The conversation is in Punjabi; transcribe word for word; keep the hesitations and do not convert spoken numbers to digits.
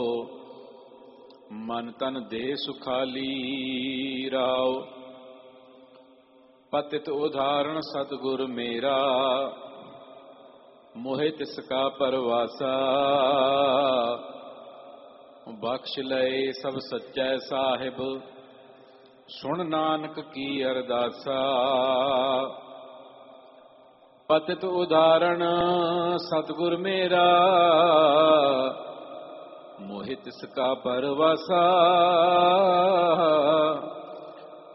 ਮਨ ਤਨ ਦੇ ਸੁਖਾਲੀ ਰਾਓ। ਪਤਿਤ ਉਦਾਹਰਣ ਸਤਿਗੁਰ ਮੇਰਾ, ਮੋਹਿ ਤਿਸ ਕਾ ਪਰਵਾਸਾ। ਬਖਸ਼ ਲਏ ਸਭ ਸੱਚੈ ਸਾਹਿਬ, ਸੁਣ ਨਾਨਕ ਕੀ ਅਰਦਾਸਾ। ਪਤਿਤ ਉਦਾਹਰਣ ਸਤਿਗੁਰ ਮੇਰਾ, ਮੋਹਿ ਤਿਸ ਕਾ ਪਰਵਾਸਾ।